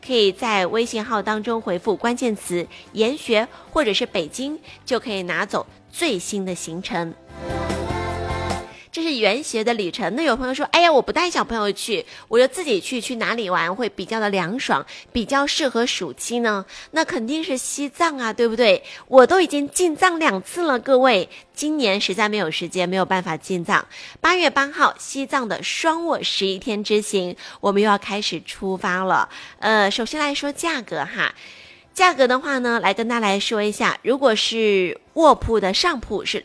可以在微信号当中回复关键词研学或者是北京，就可以拿走最新的行程。这是研学的旅程。那有朋友说，哎呀，我不带小朋友去，我就自己去哪里玩会比较的凉爽，比较适合暑期呢？那肯定是西藏啊，对不对？我都已经进藏2次了，各位，今年实在没有时间，没有办法进藏。8月8号，西藏的双卧11天之行，我们又要开始出发了。首先来说价格哈。价格的话呢，来跟大家来说一下，如果是卧铺的上铺是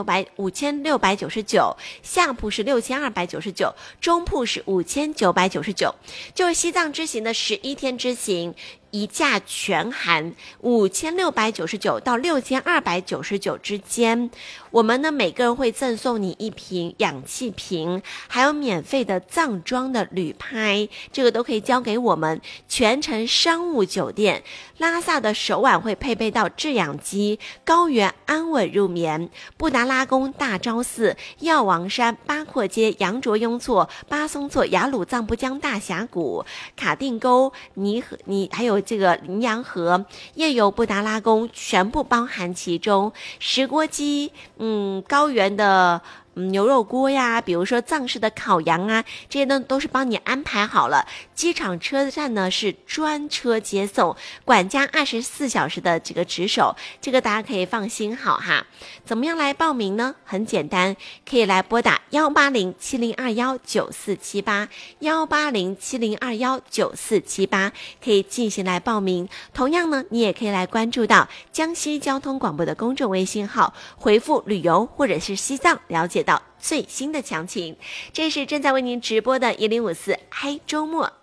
5699，下铺是6299，中铺是5999，就是西藏之行的11天之行，一价全含5699到6299之间。我们呢每个人会赠送你1瓶氧气瓶，还有免费的藏装的旅拍，这个都可以交给我们。全程商务酒店，拉萨的首晚会配备到制氧机，高原安稳入眠。布达拉宫、大昭寺、药王山、八廓街、羊卓雍措、巴松措、雅鲁藏布江大峡谷、卡定沟、还有这个羚羊河、夜游布达拉宫全部包含其中。石锅鸡，高原的牛肉锅呀，比如说藏式的烤羊啊，这些呢都是帮你安排好了。机场车站呢是专车接送，管家24小时的这个值守，这个大家可以放心好哈。怎么样来报名呢？很简单，可以来拨打18070219478，18070219478，可以进行来报名。同样呢，你也可以来关注到江西交通广播的公众微信号，回复旅游或者是西藏，了解到最新的详情。这是正在为您直播的1054嗨周末。